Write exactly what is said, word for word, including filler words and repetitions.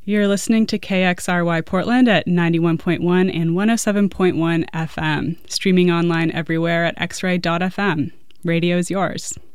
You're listening to K X R Y Portland at ninety-one point one and one oh seven point one F M, streaming online everywhere at x ray dot f m. Radio is yours.